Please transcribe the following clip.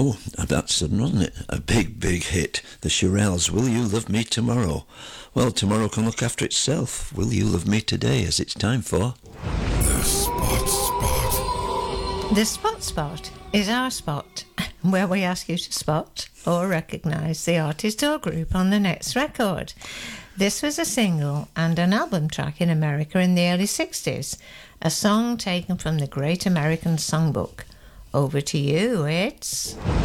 Oh, that's sudden, wasn't it? A big, big hit. The Shirelles, Will You Love Me Tomorrow? Well, tomorrow can look after itself. Will you love me today, as it's time for... The Spot Spot. The Spot Spot is our spot, where we ask you to spot or recognise the artist or group on the next record. This was a single and an album track in America in the early 60s, a song taken from the Great American Songbook. Over to you, it's...